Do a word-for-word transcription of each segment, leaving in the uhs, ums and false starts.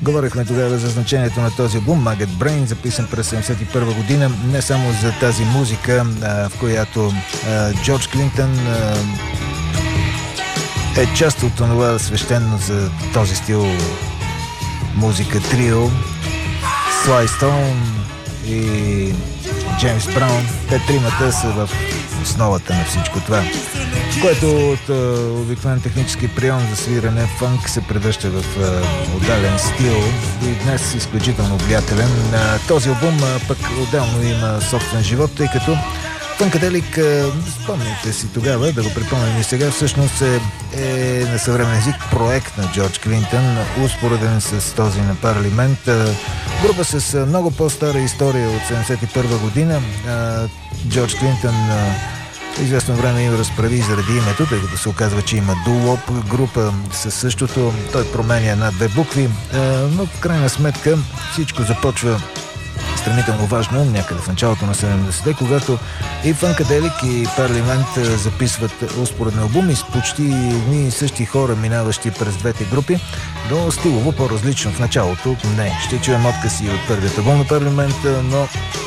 Говорихме тогава за значението на този албум Maggot Brain, записан през седемдесет и първа година, не само за тази музика, в която Джордж Клинтън е част от това свещено за този стил музика трио Sly Stone и Джеймс Браун. Те тримата са в основата на всичко това, което от обикновен технически прием за свиране фънк се превръща в uh, отдален стил и днес изключително влиятелен. Uh, този албум uh, пък отделно има собствен живот, тъй като Фънкаделик, спомните си тогава, да го припомним и сега, всъщност е, е на съвременен език проект на Джордж Клинтън, успореден с този на Парламент. Група с много по-стара история от седемдесет и първа година. Джордж Клинтън известно време им разправи заради името, тъй като се оказва, че има дуоп група със същото. Той променя една-две букви, но в крайна сметка всичко започва стремително важно, някъде в началото на седемдесетте, когато и Фънкаделик и Парламент записват успоредни албуми с почти едни и същи хора, минаващи през двете групи, но стилово по-различно в началото. Не, ще чуем откъси от първият албум на Парламент, но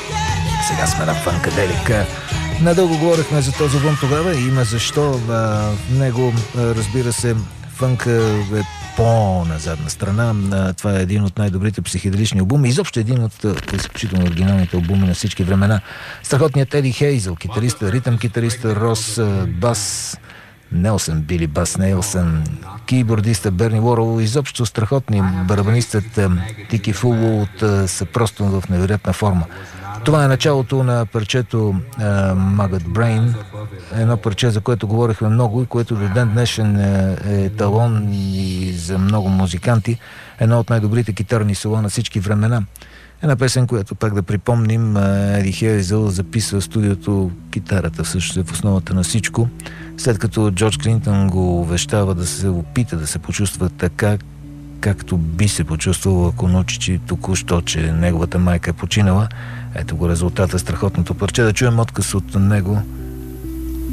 сега сме на Фънкаделик. Надълго говорихме за този албум тогава и има защо. В него, разбира се, фънка е по-назадна страна. Това е един от най-добрите психоделични албуми. Изобщо един от изключително оригиналните албуми на всички времена. Страхотният Еди Хейзъл, китариста, ритъм китариста, Рос Бас Нелсън, Били Бас Нелсън, кийбордиста Берни Уоръл, изобщо страхотни. Барабанистът Тики Фуло са просто в невероятна форма. Това е началото на парчето uh, Maggot Brain, едно парче, за което говорихме много и което до ден днешен е, е талон и за много музиканти. Едно от най-добрите китарни соло на всички времена. Една песен, която пак да припомним, Еди Хейзъл записва в студиото китарата всъщност е в основата на всичко. След като Джордж Клинтън го увещава да се опита да се почувства така, както би се почувствал, ако научи, че току-що, че неговата майка е починала. Ето го резултата, страхотното парче. Да чуем отказ от него.